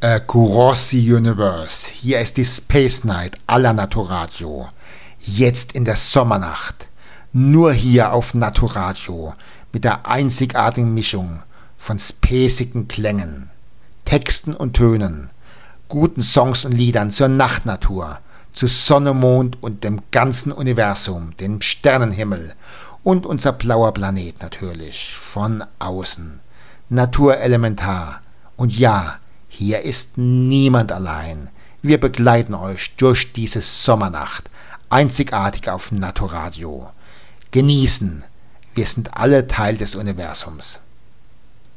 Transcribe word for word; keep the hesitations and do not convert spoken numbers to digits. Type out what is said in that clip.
Across the Universe. Hier ist die Space Night aller Naturadio. Jetzt in der Sommernacht. Nur hier auf Naturadio. Mit der einzigartigen Mischung von spacigen Klängen, Texten und Tönen, guten Songs und Liedern zur Nachtnatur, zu Sonne, Mond und dem ganzen Universum, dem Sternenhimmel und unser blauer Planet natürlich, von außen. Naturelementar. Und ja, hier ist niemand allein. Wir begleiten euch durch diese Sommernacht, einzigartig auf Naturadio. Genießen, wir sind alle Teil des Universums.